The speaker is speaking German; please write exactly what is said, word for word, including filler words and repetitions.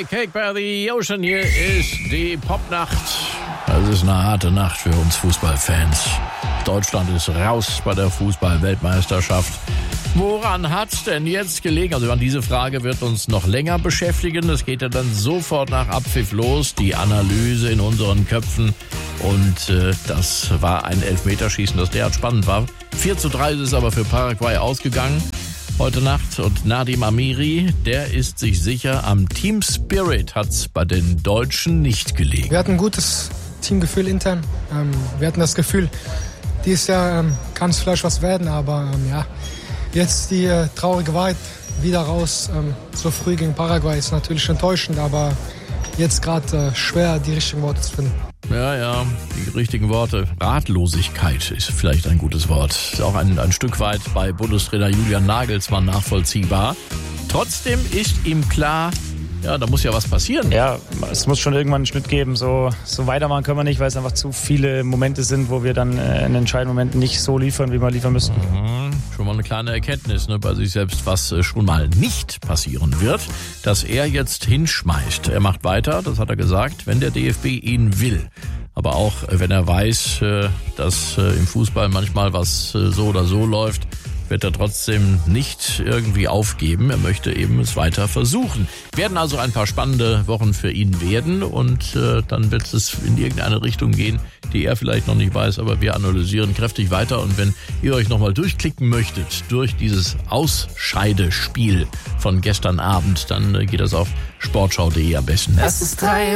Hey, Cake by the Ocean, hier ist die Popnacht. Das ist eine harte Nacht für uns Fußballfans. Deutschland ist raus bei der Fußball-Weltmeisterschaft. Woran hat's denn jetzt gelegen? Also diese Frage wird uns noch länger beschäftigen. Es geht ja dann sofort nach Abpfiff los, die Analyse in unseren Köpfen. Und äh, das war ein Elfmeterschießen, das derart spannend war. vier zu drei ist es aber für Paraguay ausgegangen heute Nacht. Und Nadim Amiri, der ist sich sicher, am Team Spirit hat's bei den Deutschen nicht gelegen. Wir hatten ein gutes Teamgefühl intern. Ähm, wir hatten das Gefühl, dieses Jahr ähm, kann es vielleicht was werden, aber ähm, ja, jetzt die äh, traurige Wahrheit wieder raus. Ähm, so früh gegen Paraguay ist natürlich enttäuschend, aber jetzt gerade äh, schwer, die richtigen Worte zu finden. Ja, ja, die richtigen Worte. Ratlosigkeit ist vielleicht ein gutes Wort. Ist auch ein, ein Stück weit bei Bundestrainer Julian Nagelsmann nachvollziehbar. Trotzdem ist ihm klar, ja, da muss ja was passieren. Ja, es muss schon irgendwann einen Schnitt geben. So, so weitermachen können wir nicht, weil es einfach zu viele Momente sind, wo wir dann äh, in entscheidenden Momenten nicht so liefern, wie wir liefern müssen. Mhm. Schon mal eine kleine Erkenntnis, ne, bei sich selbst, was äh, schon mal nicht passieren wird, dass er jetzt hinschmeißt. Er macht weiter, das hat er gesagt, wenn der D F B ihn will. Aber auch, äh, wenn er weiß, äh, dass äh, im Fußball manchmal was äh, so oder so läuft, wird er trotzdem nicht irgendwie aufgeben. Er möchte eben es weiter versuchen. Werden also ein paar spannende Wochen für ihn werden und äh, dann wird es in irgendeine Richtung gehen, die er vielleicht noch nicht weiß, aber wir analysieren kräftig weiter. Und wenn ihr euch nochmal durchklicken möchtet durch dieses Ausscheidespiel von gestern Abend, dann äh, geht das auf sportschau punkt de am besten. Es ist drei